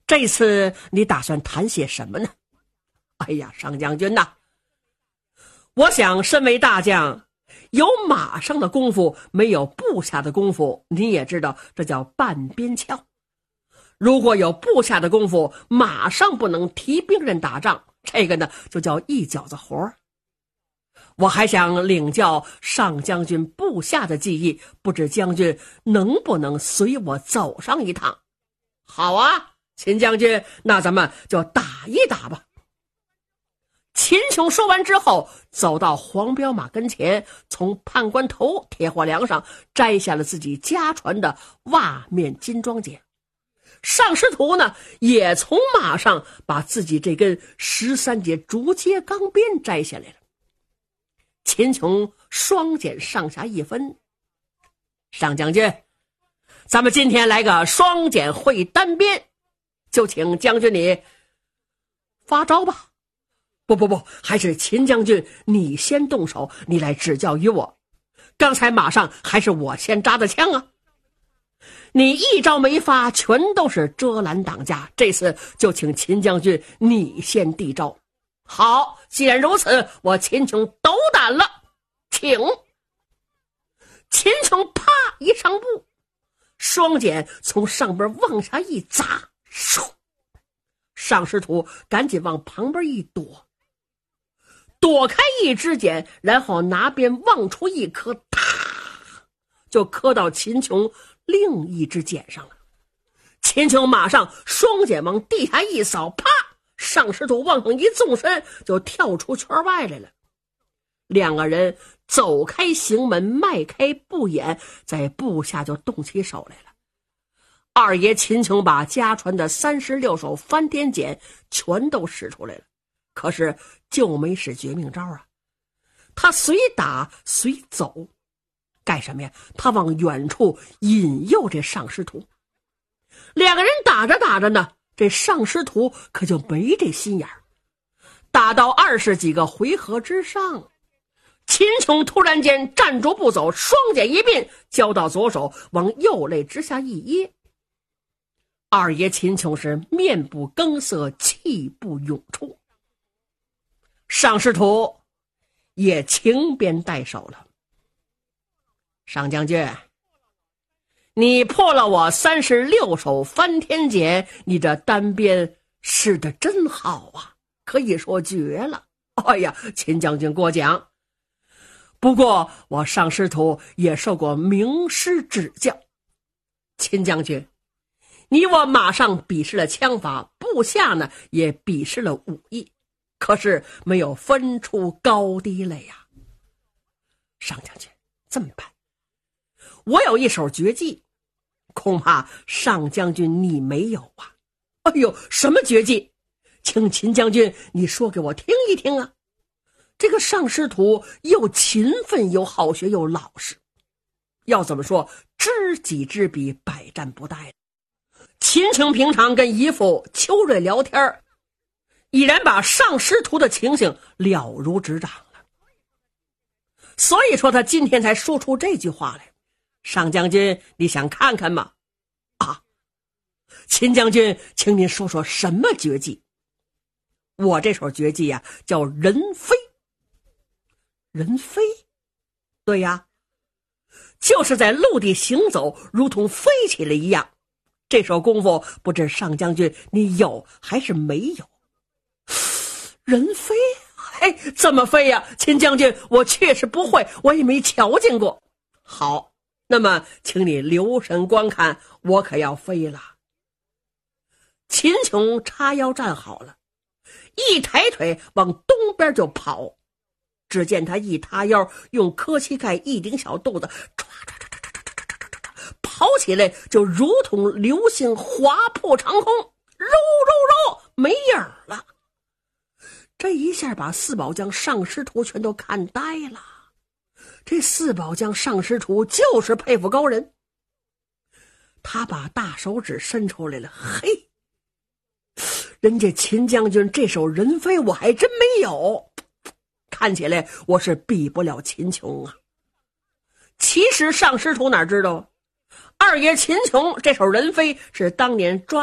这次你打算谈些什么呢？哎呀，上将军呐，我想身为大将，有马上的功夫，没有部下的功夫，你也知道这叫半边鞘。如果有部下的功夫，马上不能提兵刃打仗，这个呢就叫一脚子活。我还想领教上将军部下的技艺，不知将军能不能随我走上一趟？好啊，秦将军，那咱们就打一打吧。秦琼说完之后，走到黄骠马跟前，从判官头铁货梁上摘下了自己家传的袜面金装锏。上师徒呢，也从马上把自己这根13节竹节钢鞭摘下来了。秦琼双锏上下一分，上将军，咱们今天来个双锏会单鞭，就请将军你发招吧。不，还是秦将军你先动手，你来指教于我。刚才马上还是我先扎的枪啊。你一招没发，全都是遮拦挡架，这次就请秦将军你先递招。好，既然如此，我秦琼斗胆了，请。秦琼啪一上步，双锏从上边往下一砸，唰！上师徒赶紧往旁边一躲开一支锏，然后拿鞭往出一磕，啪，就磕到秦琼另一支锏上了。秦琼马上双锏往地下一扫，啪，上师徒往上一纵身，就跳出圈外来了。两个人走开行门，迈开步眼，在步下就动起手来了。二爷秦琼把家传的36手翻天锏全都使出来了，可是就没使绝命招啊。他随打随走，干什么呀？他往远处引诱这上师徒。两个人打着呢，这上师徒可就没这心眼儿。打到20几个回合之上，秦琼突然间站住不走，双锏一并交到左手，往右肋之下一掖。二爷秦琼是面不更色，气不涌出。上师徒也情鞭带手了。上将军，你破了我36手翻天锏，你这单鞭使得真好啊，可以说绝了。哎呀，秦将军过奖。不过我上师徒也受过名师指教。秦将军，你我马上比试了枪法，部下呢也比试了武艺，可是没有分出高低来呀。上将军，这么办？我有一手绝技，恐怕上将军你没有啊。哎呦，什么绝技？请秦将军你说给我听一听啊。这个上师徒又勤奋又好学又老实，要怎么说，知己知彼，百战不殆。秦琼平常跟姨父邱瑞聊天，已然把上师徒的情形了如指掌了，所以说他今天才说出这句话来。上将军，你想看看吗？啊，秦将军，请您说说什么绝技？我这手绝技呀，叫人飞。人飞？对呀，就是在陆地行走，如同飞起来一样。这手功夫不知上将军你有还是没有？人飞？哎，怎么飞呀？秦将军，我确实不会，我也没瞧见过。好，那么请你留神观看，我可要飞了。秦琼叉腰站好了，一抬腿往东边就跑。只见他一塌腰，用磕膝盖一顶小肚子，跑起来就如同流星划破长空，肉没影了。这一下把四宝将上师徒全都看呆了。这四宝将上师徒就是佩服高人。他把大手指伸出来了，嘿，人家秦将军这手人飞我还真没有，看起来我是比不了秦琼啊。其实上师徒哪知道，二爷秦琼这手人飞是当年抓